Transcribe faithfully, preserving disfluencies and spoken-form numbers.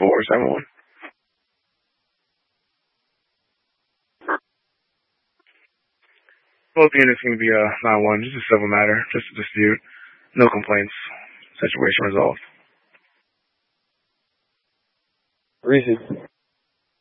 four seven one. Both units going to be a nine one, just a civil matter, just a dispute. No complaints. Situation resolved. Reese.